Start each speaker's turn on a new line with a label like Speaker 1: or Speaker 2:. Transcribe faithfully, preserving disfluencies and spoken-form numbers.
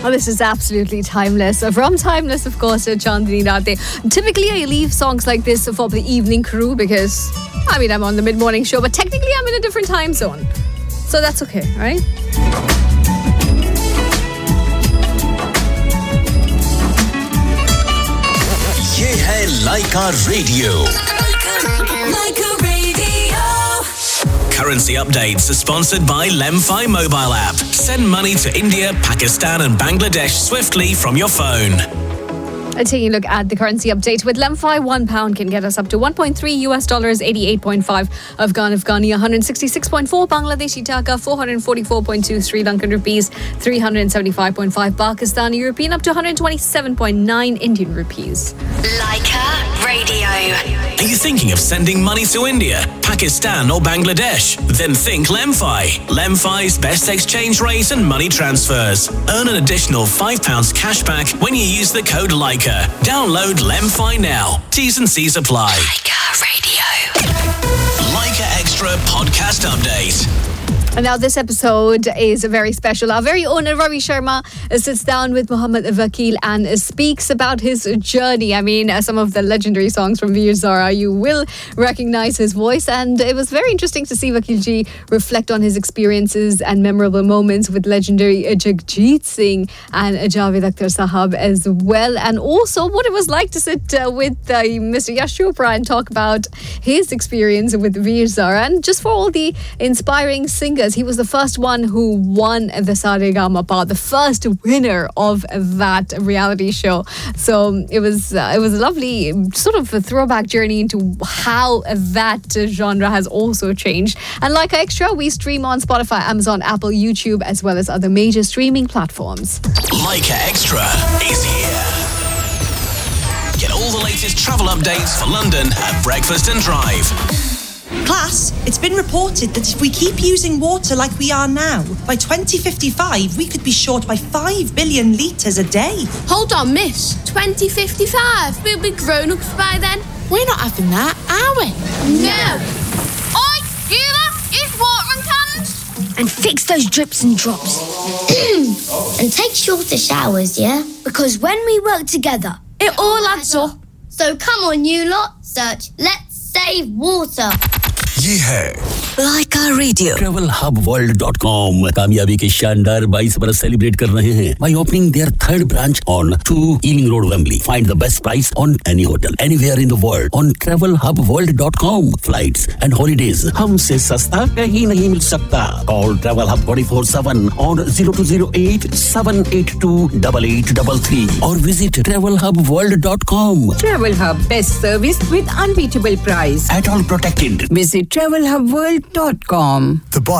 Speaker 1: Oh, this is absolutely timeless. From Timeless, of course, Chandni Raate. Typically, I leave songs like this for the evening crew because, I mean, I'm on the mid-morning show, but technically I'm in a different time zone. So that's okay, right?
Speaker 2: ये है लाइका radio.
Speaker 3: Laika Radio.
Speaker 2: Currency updates are sponsored by Lemfi mobile app. Send money to India, Pakistan and Bangladesh swiftly from your phone.
Speaker 1: Taking a look at the currency update with Lemfi, one pound can get us up to one point three U S dollars, eighty-eight point five Afghan Afghani, one hundred sixty-six point four Bangladeshi Taka, four hundred forty-four point two Sri Lankan rupees, three hundred seventy-five point five Pakistani European, up to one hundred twenty-seven point nine Indian rupees.
Speaker 3: Laika Radio.
Speaker 2: Are you thinking of sending money to India, Pakistan or Bangladesh? Then think Lemfi. Lemfi's best exchange rate and money transfers. Earn an additional five pounds cash back when you use the code Laika. Download Lemfi now. T's and C's apply.
Speaker 3: Laika Radio.
Speaker 2: Laika Extra Podcast Update.
Speaker 1: And now this episode is very special. Our very own Ravi Sharma sits down with Muhammad Vakil and speaks about his journey. I mean, uh, some of the legendary songs from Veer Zara, you will recognize his voice. And it was very interesting to see Vakil ji reflect on his experiences and memorable moments with legendary Jagjit Singh and Javed Akhtar Sahab as well. And also what it was like to sit uh, with uh, Mister Yash Chopra and talk about his experience with Veer Zara. And just for all the inspiring singers, he was the first one who won the Saregama, the first winner of that reality show. So it was uh, it was a lovely sort of a throwback journey into how that genre has also changed. And like Extra, we stream on Spotify, Amazon, Apple, YouTube, as well as other major streaming platforms.
Speaker 2: Laika Extra is here. Get all the latest travel updates for London at Breakfast and Drive.
Speaker 4: Class, it's been reported that if we keep using water like we are now, by twenty fifty-five we could be short by five billion litres a day.
Speaker 5: Hold on, miss. twenty fifty-five? We'll be grown-ups by then.
Speaker 6: We're not having that, are we?
Speaker 5: No. Oi, you lot, use watering cans.
Speaker 7: And fix those drips and drops. And take shorter showers, yeah? Because when we work together,
Speaker 5: It all adds up.
Speaker 7: so come on you lot, search Let's Save Water.
Speaker 2: ये है
Speaker 3: Laika Radio.
Speaker 8: travel hub world dot com कामयाबी के शानदार बाईस बरस celebrate कर रहे हैं by opening their third branch on two Ealing Road, Wembley. Find the best price on any hotel anywhere in the world on travel hub world dot com. Flights and holidays हमसे सस्ता कहीं नहीं मिल सकता. Call Travel Hub twenty-four seven on zero two zero eight seven eight two eight eight three three or visit travel hub world dot com.
Speaker 9: Travel Hub, best service with unbeatable price.
Speaker 8: At all protected.
Speaker 9: Visit travel hub world dot com.
Speaker 2: The